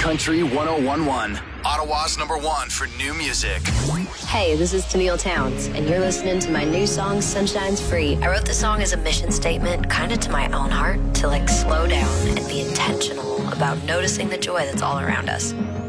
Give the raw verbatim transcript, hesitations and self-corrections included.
Country one oh one point one. Ottawa's number one for new music. Hey, this is Tennille Towns, and you're listening to my new song, Sunshine's Free. I wrote this song as a mission statement, kind of to my own heart, to like slow down and be intentional about noticing the joy that's all around us.